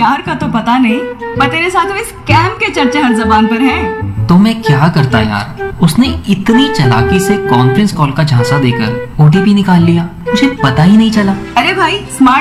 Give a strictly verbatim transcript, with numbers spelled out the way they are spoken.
प्यार का तो पता नहीं, पर तेरे साथ हुए स्कैम के चर्चे हर जबान पर हैं। तो मैं क्या करता यार, उसने इतनी चालाकी से कॉन्फ्रेंस कॉल का झांसा देकर ओटीपी निकाल लिया, मुझे पता ही नहीं चला। अरे भाई, स्मार्ट